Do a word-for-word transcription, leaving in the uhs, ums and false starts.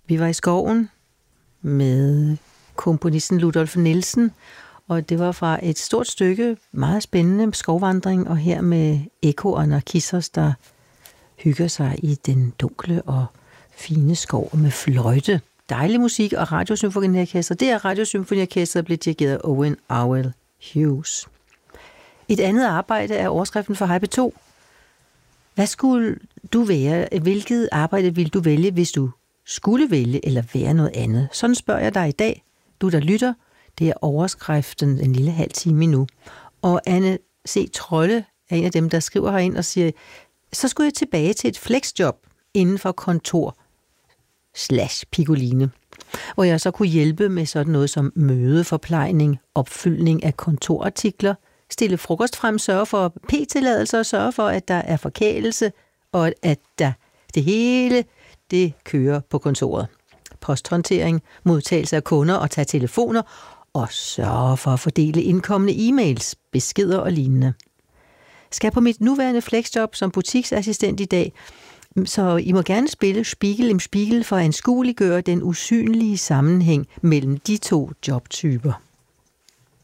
Vi var i skoven med komponisten Ludolf Nielsen, og det var fra et stort stykke, meget spændende skovvandring, og her med Ekko og Narkissos, der hygger sig i den dunkle og fine skov med fløjte. Dejlig musik og Radiosymfoniorkester. Det er Radiosymfoniorkester, blev dirigeret af Owen Arwell Hughes. Et andet arbejde er overskriften for H P to. Hvad skulle du være? Hvilket arbejde ville du vælge, hvis du skulle vælge eller være noget andet? Sådan spørger jeg dig i dag. Du, der lytter, det er overskriften en lille halv time nu. Og Anne C. Trolle er en af dem, der skriver herind og siger, så skulle jeg tilbage til et flexjob inden for kontor slash Piccoline, hvor jeg så kunne hjælpe med sådan noget som mødeforplejning, opfyldning af kontorartikler, stille frokost frem, sørge for p-tilladelser og sørge for, at der er forkælelse, og at der, det hele det kører på kontoret. Posthåndtering, modtagelse af kunder og tage telefoner, og sørge for at fordele indkommende e-mails, beskeder og lignende. Skal jeg på mit nuværende flexjob som butiksassistent i dag, så I må gerne spille Spiegel im Spiegel for at anskueliggøre den usynlige sammenhæng mellem de to jobtyper.